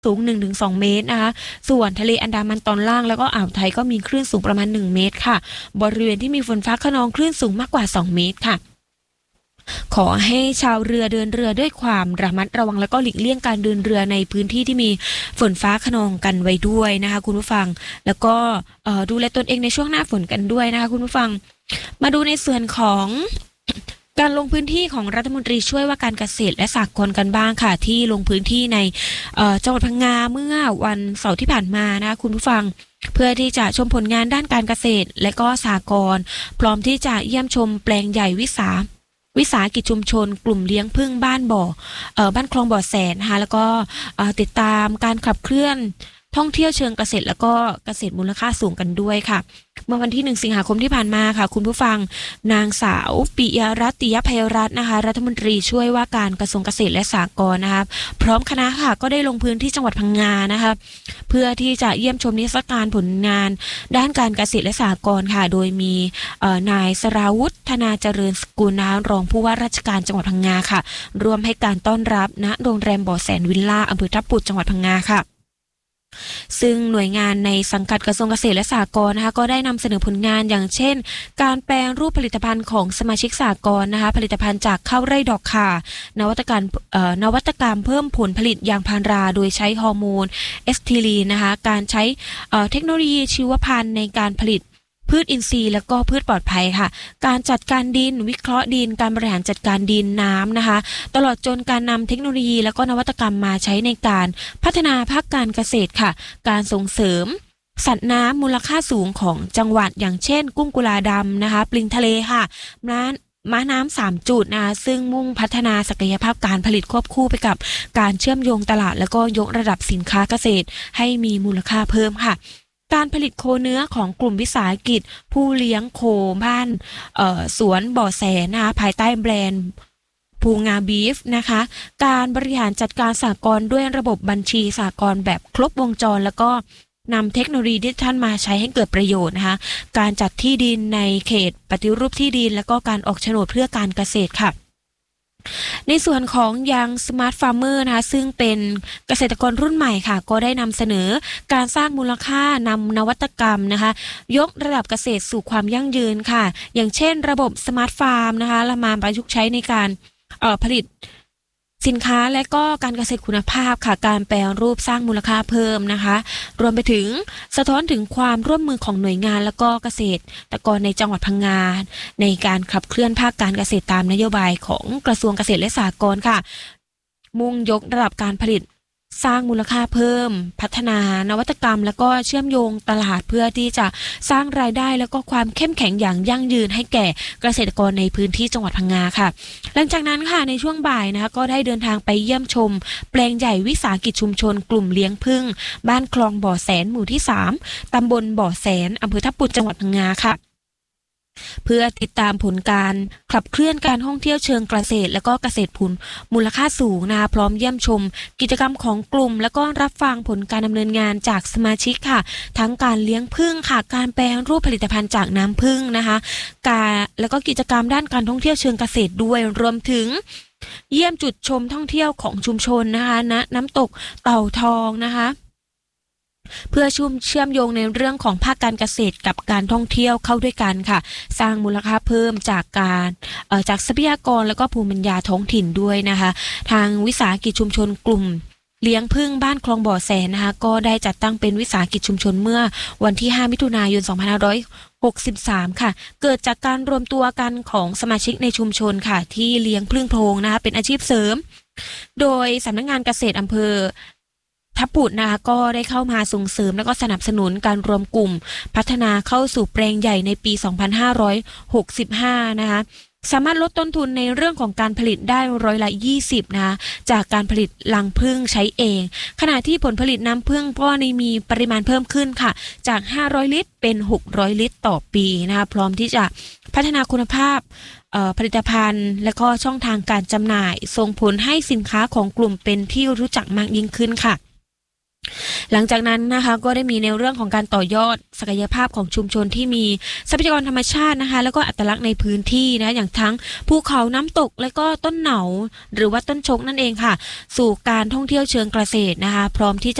สูง 1-2 เมตรนะคะส่วนทะเลอันดามันตอนล่างแล้วก็อ่าวไทยก็มีคลื่นสูงประมาณ1 เมตรค่ะบริเวณที่มีฝนฟ้าคะนองคลื่นสูงมากกว่า2 เมตรค่ะขอให้ชาวเรือเดินเรือด้วยความระมัดระวังแล้วก็หลีกเลี่ยงการเดินเรือในพื้นที่ที่มีฝนฟ้าคะนองกันไว้ด้วยนะคะคุณผู้ฟังแล้วก็ดูแลตนเองในช่วงหน้าฝนกันด้วยนะคะคุณผู้ฟังมาดูในส่วนของการลงพื้นที่ของรัฐมนตรีช่วยว่าการเกษตรและสหกรณ์กันบ้างค่ะที่ลงพื้นที่ในจังหวัดพังงาเมื่อวันเสาร์ที่ผ่านมานะคะคุณผู้ฟังเพื่อที่จะชมผลงานด้านการเกษตรและก็สหกรณ์พร้อมที่จะเยี่ยมชมแปลงใหญ่วิสาหกิจชุมชนกลุ่มเลี้ยงผึ้งบ้านคลองบ่อแสนนะคะแล้วก็ติดตามการขับเคลื่อนท่องเที่ยวเชิงเกษตรแล้วก็เกษตรมูลค่าสูงกันด้วยค่ะเมื่อวันที่1 สิงหาคมที่ผ่านมาค่ะคุณผู้ฟังนางสาวปิยรัตน์ ติยภัยรัตน์นะคะรัฐมนตรีช่วยว่าการกระทรวงเกษตรและสหกรณ์นะคะพร้อมคณะค่ะก็ได้ลงพื้นที่จังหวัดพังงานะคะเพื่อที่จะเยี่ยมชมนิทรรศการผลงานด้านการเกษตรและสหกรณ์ค่ะโดยมีนายสราวุฒิธนาเจริญสกุลนะคะรองผู้ว่าราชการจังหวัดพังงาค่ะร่วมให้การต้อนรับณโรงแรมบ่อแสนวิลล่าอำเภอทับปุดจังหวัดพังงาค่ะซึ่งหน่วยงานในสังกัดกระทรวงเกษตรและสหกรณ์นะคะก็ได้นำเสนอผลงานอย่างเช่นการแปลรูปผลิตภัณฑ์ของสมาชิกสหกรณ์นะคะผลิตภัณฑ์จากข้าวไร่ดอกข่านวัตกรรมเพิ่มผลผลิตยางพาราโดยใช้ฮอร์โมนเอสทิลีนนะคะการใช้เทคโนโลยีชีวพันธุ์ในการผลิตพืชอินทรีย์และก็พืชปลอดภัยค่ะการจัดการดินวิเคราะห์ดินการบริหารจัดการดินน้ำนะคะตลอดจนการนำเทคโนโลยีและก็นวัตกรรมมาใช้ในการพัฒนาภาคการเกษตรค่ะการส่งเสริมสัตว์น้ำมูลค่าสูงของจังหวัดอย่างเช่นกุ้งกุลาดำนะคะปลิงทะเลค่ะม้าน้ำ3 จุดนะคะซึ่งมุ่งพัฒนาศักยภาพการผลิตควบคู่ไปกับการเชื่อมโยงตลาดแล้วก็ยกระดับสินค้าเกษตรให้มีมูลค่าเพิ่มค่ะการผลิตโคเนื้อของกลุ่มวิสาหกิจผู้เลี้ยงโคบ้านสวนบ่อแสนนะคะภายใต้แบรนด์ภูงาบีฟนะคะการบริหารจัดการสหกรณ์ด้วยระบบบัญชีสหกรณ์แบบครบวงจรแล้วก็นำเทคโนโลยีดิจิทัลมาใช้ให้เกิดประโยชน์นะคะการจัดที่ดินในเขตปฏิรูปที่ดินแล้วก็การออกโฉนดเพื่อการเกษตรค่ะในส่วนของยังสมาร์ทฟาร์มเมอร์นะคะซึ่งเป็นเกษตรกรรุ่นใหม่ค่ะก็ได้นำเสนอการสร้างมูลค่านำนวัตกรรมนะคะยกระดับเกษตรสู่ความยั่งยืนค่ะอย่างเช่นระบบสมาร์ทฟาร์มนะคะและมาประยุกต์ใช้ในการผลิตสินค้าและก็การเกษตรคุณภาพค่ะการแปรรูปสร้างมูลค่าเพิ่มนะคะรวมไปถึงสะท้อนถึงความร่วมมือของหน่วยงานและก็เกษตรกรในจังหวัดพังงาในการขับเคลื่อนภาคการเกษตรตามนโยบายของกระทรวงเกษตรและสหกรณ์ค่ะมุ่งยกระดับการผลิตสร้างมูลค่าเพิ่มพัฒนานวัตกรรมแล้วก็เชื่อมโยงตลาดเพื่อที่จะสร้างรายได้แล้วก็ความเข้มแข็งอย่างยั่งยืนให้แก่เกษตรกรในพื้นที่จังหวัดพังงาค่ะหลังจากนั้นค่ะในช่วงบ่ายนะคะก็ได้เดินทางไปเยี่ยมชมแปลงใหญ่วิสาหกิจชุมชนกลุ่มเลี้ยงผึ้งบ้านคลองบ่อแสนหมู่ที่3ตำบลบ่อแสนอำเภอทับปุดจังหวัดพังงาค่ะเพื่อติดตามผลการขับเคลื่อนการท่องเที่ยวเชิงเกษตรและก็เกษตรผลมูลค่าสูงนะคะพร้อมเยี่ยมชมกิจกรรมของกลุ่มแล้วก็รับฟังผลการดำเนินงานจากสมาชิกค่ะทั้งการเลี้ยงผึ้งค่ะการแปรรูปผลิตภัณฑ์จากน้ำผึ้งนะคะแล้วก็กิจกรรมด้านการท่องเที่ยวเชิงเกษตรด้วยรวมถึงเยี่ยมจุดชมท่องเที่ยวของชุมชนนะคะณน้ำตกเต่าทองนะคะเพื่อเชื่อมโยงในเรื่องของภาคการเกษตรกับการท่องเที่ยวเข้าด้วยกันค่ะสร้างมูลค่าเพิ่มจากทรัพยากรแล้วก็ภูมิปัญญาท้องถิ่นด้วยนะคะทางวิสาหกิจชุมชนกลุ่มเลี้ยงผึ้งบ้านคลองบ่อแสนนะคะก็ได้จัดตั้งเป็นวิสาหกิจชุมชนเมื่อวันที่5 มิถุนายน 2563 ค่ะเกิดจากการรวมตัวกันของสมาชิกในชุมชนค่ะที่เลี้ยงผึ้งโพรงนะคะเป็นอาชีพเสริมโดยสำนักงานเกษตรอำเภอทับปุดนะคะก็ได้เข้ามาส่งเสริมและก็สนับสนุนการรวมกลุ่มพัฒนาเข้าสู่แปลงใหญ่ในปี 2565 นะคะสามารถลดต้นทุนในเรื่องของการผลิตได้20%นะคะจากการผลิตรังผึ้งใช้เองขณะที่ผลผลิตน้ำผึ้งก็มีปริมาณเพิ่มขึ้นค่ะจาก500 ลิตรเป็น600 ลิตรต่อปีนะคะพร้อมที่จะพัฒนาคุณภาพผลิตภัณฑ์และก็ช่องทางการจำหน่ายส่งผลให้สินค้าของกลุ่มเป็นที่รู้จักมากยิ่งขึ้นค่ะหลังจากนั้นนะคะก็ได้มีในเรื่องของการต่อยอดศักยภาพของชุมชนที่มีทรัพยากรธรรมชาตินะคะแล้วก็อัตลักษณ์ในพื้นที่นะอย่างทั้งภูเขาน้ำตกและก็ต้นเหนาหรือว่าต้นชกนั่นเองค่ะสู่การท่องเที่ยวเชิงเกษตรนะคะพร้อมที่จะ